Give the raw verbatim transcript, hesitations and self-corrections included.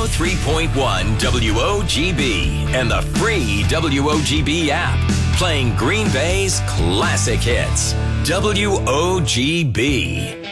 three point one W O G B and the free W O G B app. Playing Green Bay's classic hits. W O G B.